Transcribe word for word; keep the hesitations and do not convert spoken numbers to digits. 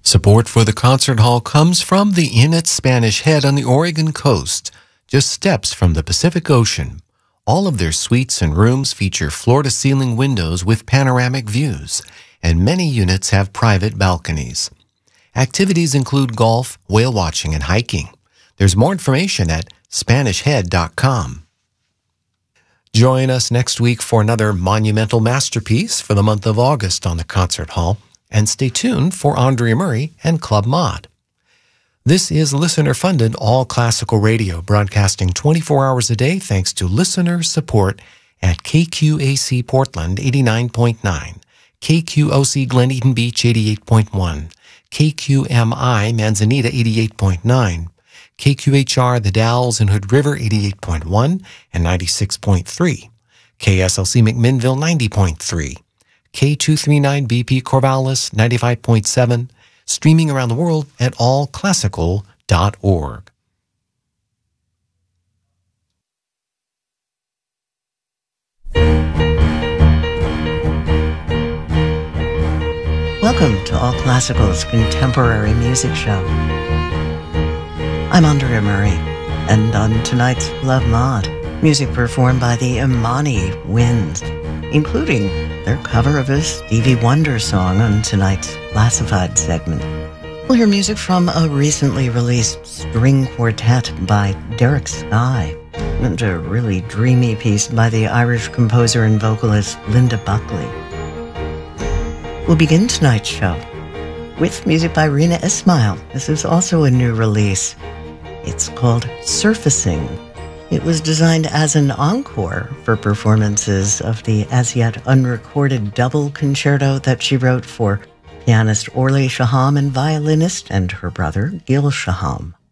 Support for the concert hall comes from the Inn at Spanish Head on the Oregon coast, just steps from the Pacific Ocean. All of their suites and rooms feature floor-to-ceiling windows with panoramic views, and many units have private balconies. Activities include golf, whale watching, and hiking. There's more information at spanish head dot com. Join us next week for another monumental masterpiece for the month of August on the Concert Hall, and stay tuned for Andrea Murray and Club Mod. This is listener-funded all-classical radio, broadcasting twenty-four hours a day thanks to listener support at K Q A C Portland eighty-nine point nine, K Q O C Glen Eden Beach eighty-eight point one, K Q M I Manzanita eighty-eight point nine, K Q H R The Dalles and Hood River eighty-eight point one and ninety-six point three, K S L C McMinnville ninety point three, K two thirty-nine B P Corvallis ninety-five point seven, streaming around the world at all classical dot org. Welcome to All Classical's contemporary music show. I'm Andrea Murray, and on tonight's Love Mod, music performed by the Imani Winds, including their cover of a Stevie Wonder song on tonight's Classified segment. We'll hear music from a recently released string quartet by Derek Skye, and a really dreamy piece by the Irish composer and vocalist Linda Buckley. We'll begin tonight's show with music by Rina Ismail. This is also a new release. It's called Surfacing. It was designed as an encore for performances of the as-yet unrecorded double concerto that she wrote for pianist Orly Shaham and violinist and her brother Gil Shaham.